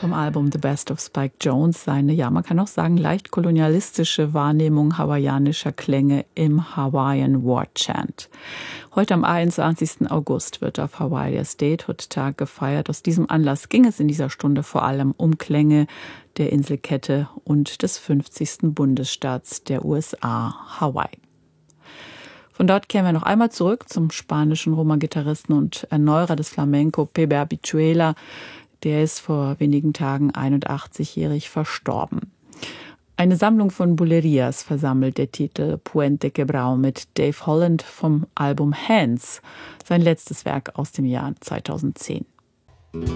vom Album The Best of Spike Jones seine, ja, man kann auch sagen, leicht kolonialistische Wahrnehmung hawaiianischer Klänge im Hawaiian War Chant. Heute am 21. August wird auf Hawaii der Statehood-Tag gefeiert. Aus diesem Anlass ging es in dieser Stunde vor allem um Klänge der Inselkette und des 50. Bundesstaats der USA, Hawaii. Von dort kehren wir noch einmal zurück zum spanischen Roma-Gitarristen und Erneuerer des Flamenco, Pepe Habituela. Der ist vor wenigen Tagen 81-jährig verstorben. Eine Sammlung von Bulerías versammelt der Titel Puente Quebrao mit Dave Holland vom Album Hands, sein letztes Werk aus dem Jahr 2010.